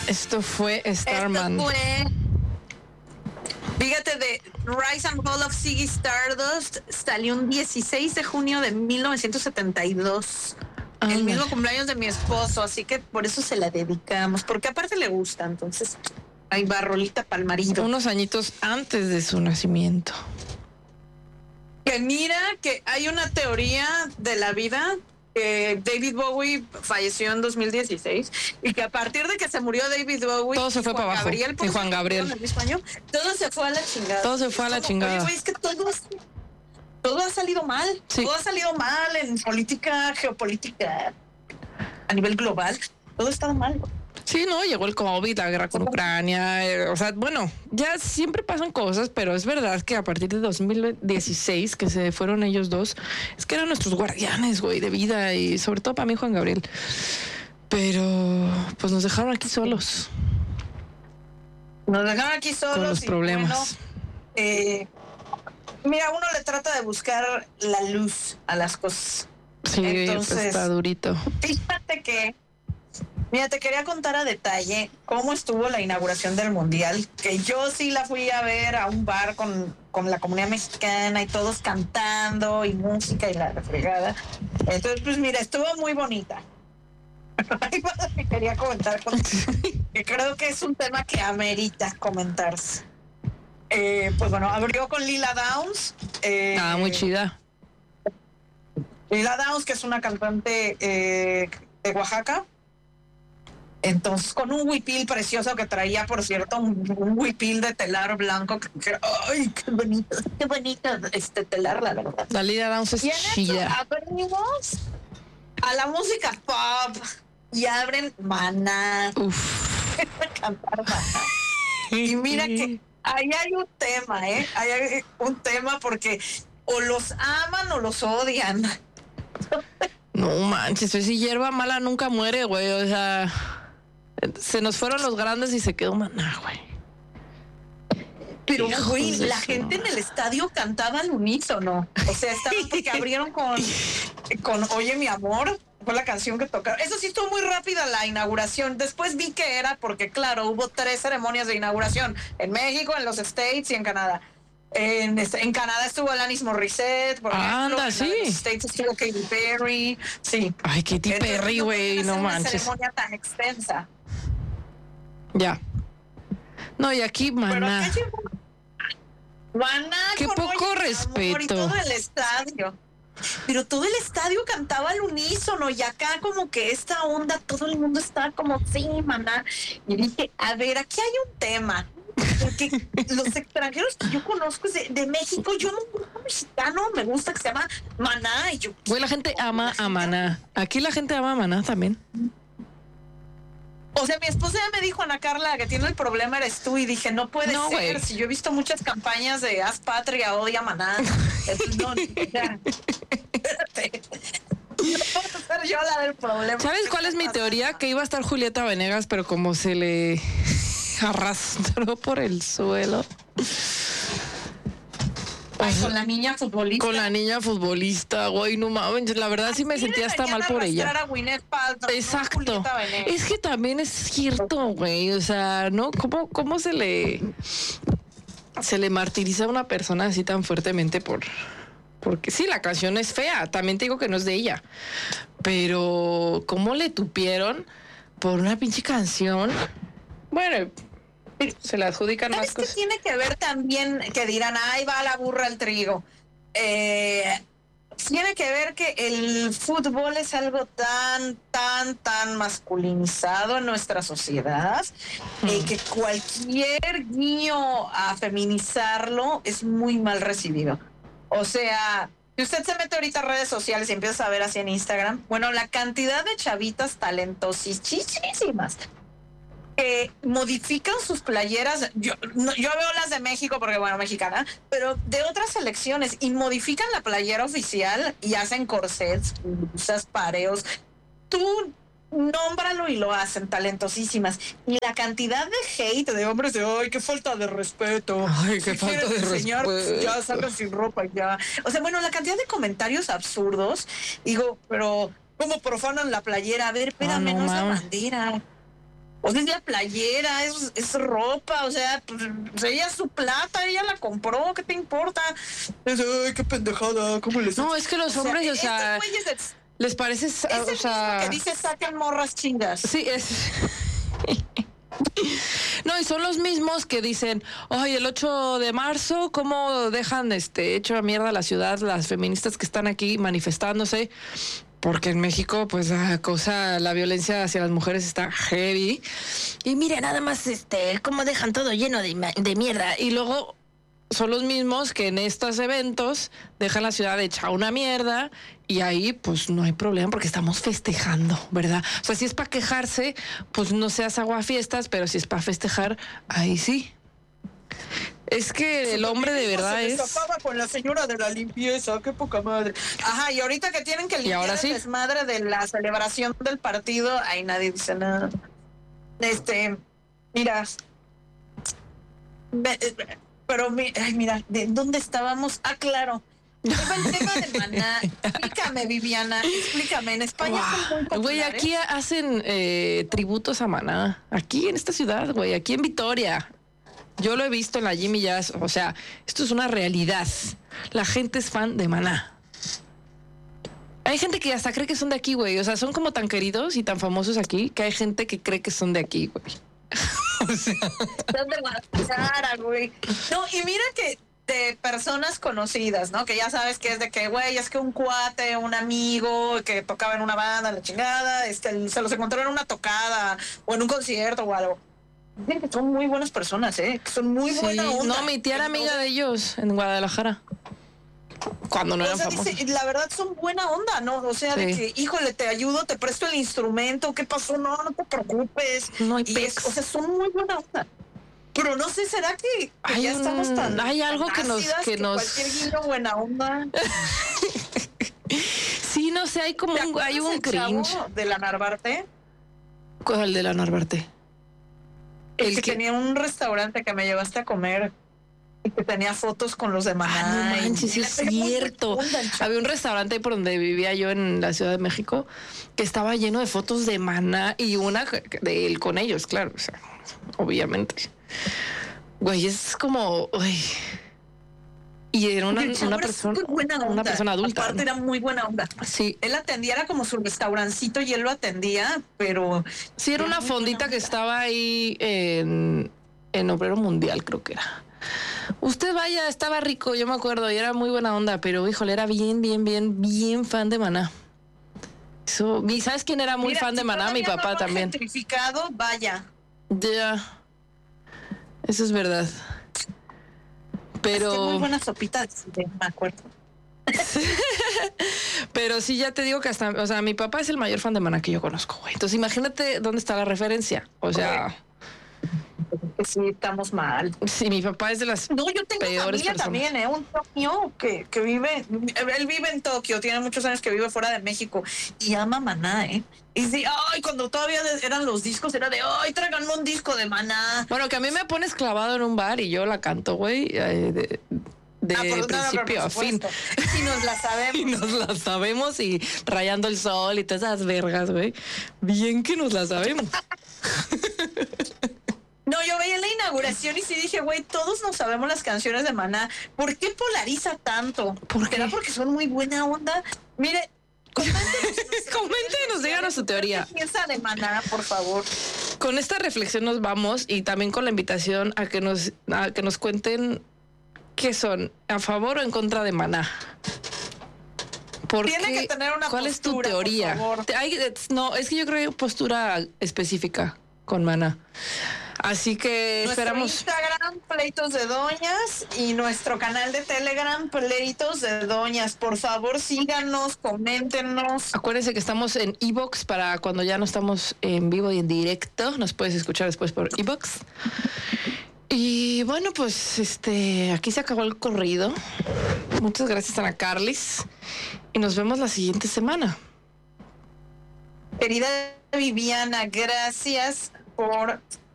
Esto fue Starman. Fíjate, de Rise and Fall of Ziggy Stardust salió un 16 de junio de 1972. El mismo cumpleaños de mi esposo, así que por eso se la dedicamos, porque aparte le gusta, entonces ahí va rolita pa'l marido. Unos añitos antes de su nacimiento. Que mira que hay una teoría de la vida que David Bowie falleció en 2016 y que a partir de que se murió David Bowie, todo se fue para abajo. Y Juan Gabriel. Todo se fue a la chingada. Todo se fue a la chingada. Oye, es que todo ha salido mal. Sí. Todo ha salido mal en política, geopolítica, a nivel global. Todo ha estado mal. Sí, no, llegó el COVID, la guerra con Ucrania, o sea, bueno, ya siempre pasan cosas, pero es verdad que a partir de 2016, que se fueron ellos dos, es que eran nuestros guardianes, güey, de vida, y sobre todo para mí Juan Gabriel. Pero, pues nos dejaron aquí solos. Nos dejaron aquí solos. Con los problemas. Bueno, mira, uno le trata de buscar la luz a las cosas. Sí, entonces, pues está durito. Fíjate que, mira, te quería contar a detalle cómo estuvo la inauguración del Mundial, que yo sí la fui a ver a un bar con la comunidad mexicana y todos cantando y música y la fregada. Entonces, pues mira, estuvo muy bonita. Ahí me quería comentar contigo, que creo que es un tema que amerita comentarse. Pues bueno, abrió con Lila Downs. Muy chida. Lila Downs, que es una cantante de Oaxaca. Entonces, con un huipil precioso que traía, por cierto, un huipil de telar blanco. ¡Ay, qué bonito este telar, la verdad! La Lila Downs es chida. Abrimos a la música pop y abren Maná. Cantar Maná. Y mira que ahí hay un tema, Ahí hay un tema porque o los aman o los odian. No manches, si hierba mala nunca muere, güey. O sea, se nos fueron los grandes y se quedó Maná, güey. Pero, güey, la gente en el estadio cantaba al unísono. O sea, estaban porque abrieron con Oye, mi amor. Fue la canción que tocaron. Eso sí estuvo muy rápida la inauguración. Después vi que era porque, claro, hubo 3 ceremonias de inauguración. En México, en los States y en Canadá. En Canadá estuvo Alanis Morissette, por ejemplo. Anda, sí. En los States estuvo Katy Perry. Sí. Ay, Katy Perry, güey, no manches. Una ceremonia tan extensa. Ya. No, y aquí Maná. Maná, qué poco respeto. Y todo el estadio. Pero todo el estadio cantaba al unísono y acá como que esta onda, todo el mundo estaba como, sí, Maná. Y dije, a ver, aquí hay un tema. Porque los extranjeros que yo conozco de México, yo un grupo mexicano me gusta que se llama Maná. Y yo, güey, la gente ama a Maná. Aquí la gente ama a Maná también. O sea, mi esposa ya me dijo, Ana Carla, que tiene el problema eres tú. Y dije, no puede ser. Wey. Si yo he visto muchas campañas de Haz Patria, odia Maná. Entonces, no, ya. Espérate. No puedo ser yo la del problema. ¿Sabes cuál es mi teoría? Que iba a estar Julieta Venegas, pero como se le arrastró por el suelo. Ay, con la niña futbolista. Con la niña futbolista, güey, no mames. La verdad sí me sentía hasta mal por ella. Exacto. Es que también es cierto, güey. O sea, ¿no? ¿Cómo se le martiriza a una persona así tan fuertemente porque sí, la canción es fea. También te digo que no es de ella. Pero ¿cómo le tupieron por una pinche canción? Bueno, se le adjudican más cosas. ¿Sabes qué tiene que ver también? Que dirán, ahí va la burra al trigo. Tiene que ver que el fútbol es algo tan masculinizado en nuestra sociedad, que cualquier guiño a feminizarlo es muy mal recibido. O sea, si usted se mete ahorita a redes sociales y empieza a ver así en Instagram, bueno, la cantidad de chavitas talentosísimas que modifican sus playeras. Yo veo las de México porque, bueno, mexicana, pero de otras selecciones, y modifican la playera oficial y hacen corsets, blusas, pareos. Tú nómbralo y lo hacen, talentosísimas. Y la cantidad de hate de hombres de, ay, qué falta de respeto. Ay, qué falta de respeto. Pues ya salgan sin ropa ya. O sea, bueno, la cantidad de comentarios absurdos. Digo, pero ¿cómo profanan la playera? A ver, espérame, no es la bandera. O sea, es la playera, es ropa, o sea, pues, ella es su plata, ella la compró, ¿qué te importa? Ay, qué pendejada, ¿cómo les... No, es que los hombres, o sea, estos güeyes les parece, es o el sea... mismo que dice saquen morras chingas. Sí, es... No, y son los mismos que dicen, ay, el 8 de marzo, ¿cómo dejan hecho a mierda la ciudad las feministas que están aquí manifestándose? Porque en México, pues la violencia hacia las mujeres está heavy. Y mira, nada más cómo dejan todo lleno de mierda. Y luego son los mismos que en estos eventos dejan la ciudad hecha una mierda y ahí pues no hay problema porque estamos festejando, ¿verdad? O sea, si es para quejarse, pues no seas aguafiestas, pero si es para festejar, ahí sí. Es que el hombre de verdad se es... escapaba con la señora de la limpieza, qué poca madre. Ajá, y ahorita que tienen que limpiar ahora sí, el desmadre de la celebración del partido, ahí nadie dice nada. Mira, pero ay, mira, ¿de dónde estábamos? Ah, claro. Iba el tema de Maná. Explícame, Viviana, explícame. En España son muy populares. Güey, aquí hacen tributos a Maná. Aquí en esta ciudad, güey, aquí en Vitoria. Yo lo he visto en la Jimmy Jazz. O sea, esto es una realidad. La gente es fan de Maná. Hay gente que hasta cree que son de aquí, güey. O sea, son como tan queridos y tan famosos aquí que hay gente que cree que son de aquí, güey. O sea, son de Guadalajara, güey. No, y mira que de personas conocidas, ¿no? Que ya sabes que es de que, güey, es que un cuate, un amigo que tocaba en una banda, la chingada, se los encontró en una tocada o en un concierto o algo. Dicen que son muy buenas personas, ¿eh? Que son muy buena onda. No, mi tía era amiga de ellos en Guadalajara. Cuando no eran famosos. Dice, la verdad son buena onda, ¿no? O sea, de que, híjole, te ayudo, te presto el instrumento, ¿qué pasó? No te preocupes. No hay o sea, son muy buena onda. Pero no sé, ¿será que ya estamos tan... Hay algo que nos... Cualquier guiño buena onda. Sí, no sé, hay como hay un cringe. ¿De la Narvarte? ¿Cuál de la Narvarte? El que tenía un restaurante que me llevaste a comer y que tenía fotos con los de Maná. No manches, sí es cierto. Había un restaurante ahí por donde vivía yo en la Ciudad de México que estaba lleno de fotos de Maná y una de él con ellos, claro, o sea, obviamente. Güey, es como... Uy. Y era una persona, una persona adulta. Aparte era muy buena onda. Sí. Él atendía, era como su restaurancito y él lo atendía, pero... Sí, era una fondita que estaba ahí en Obrero Mundial, creo que era. Usted vaya, estaba rico, yo me acuerdo, y era muy buena onda, pero híjole, era bien fan de Maná. ¿Sabes quién era muy fan de Maná? Mi papá también. Gentrificado, vaya. Ya. Eso es verdad. Pero... Es que muy buena sopita, me acuerdo. Pero sí, ya te digo que hasta... O sea, mi papá es el mayor fan de Maná que yo conozco, güey. Entonces, imagínate dónde está la referencia. O sea... Sí, estamos mal. Sí, mi papá es de las No, yo tengo peores familia personas. también, un Tokio que vive... Él vive en Tokio, tiene muchos años que vive fuera de México y ama Maná, ¿eh? Y sí, ay, cuando todavía eran los discos, era de, ay, tráiganme un disco de Maná. Bueno, que a mí me pones clavado en un bar y yo la canto, güey, de principio a fin. Y nos la sabemos. Y nos la sabemos y rayando el sol y todas esas vergas, güey. Bien que nos la sabemos. No, yo veía la inauguración y sí dije, güey, todos nos sabemos las canciones de Maná. ¿Por qué polariza tanto? ¿Será porque son muy buena onda? Mire, coméntenos, díganos su teoría. ¿Qué piensa de Maná, por favor? Con esta reflexión nos vamos y también con la invitación a que nos cuenten qué son, a favor o en contra de Maná. Tiene que tener una ¿Cuál postura, es tu teoría? No, es que yo creo que hay postura específica con Maná. Así que esperamos. Instagram, Pleitos de Doñas, y nuestro canal de Telegram, Pleitos de Doñas. Por favor, síganos, coméntenos. Acuérdense que estamos en iVoox para cuando ya no estamos en vivo y en directo. Nos puedes escuchar después por iVoox. Y bueno, pues aquí se acabó el corrido. Muchas gracias, Ana Carlis. Y nos vemos la siguiente semana. Querida Viviana, gracias por